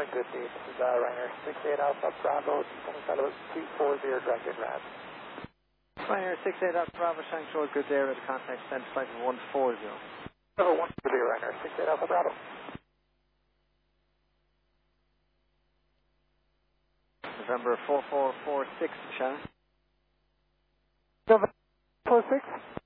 good day. This is Ryanair 68 Alpha Bravo, descending flight level 240, directed RAD. Ryanair 68 Alpha Bravo, Shanghai, good day, radio contact, send flight 140. Level 140, Ryanair 68 Alpha Bravo. November 4446, Shannon. November 46.